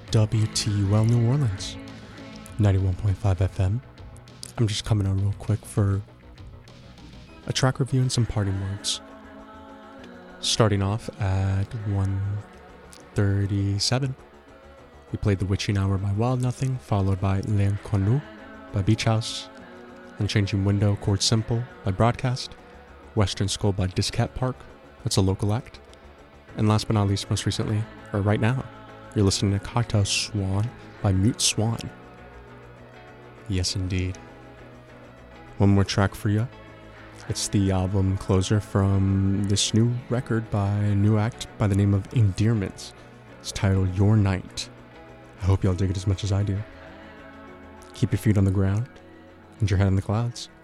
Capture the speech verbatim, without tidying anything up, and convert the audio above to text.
W T U L New Orleans, ninety-one point five F M. I'm just coming on real quick for a track review and some parting words. Starting off at one thirty-seven, we played The Witching Hour by Wild Nothing, followed by L'Inconnu by Beach House, Unchanging Window, Chord Simple by Broadcast, Western Skull by Discat Park, that's a local act, and last but not least, most recently, or right now, you're listening to Cocktail Swan by Mute Swan. Yes, indeed. One more track for you. It's the album closer from this new record by a new act by the name of Endearments. It's titled Your Night. I hope y'all dig it as much as I do. Keep your feet on the ground and your head in the clouds.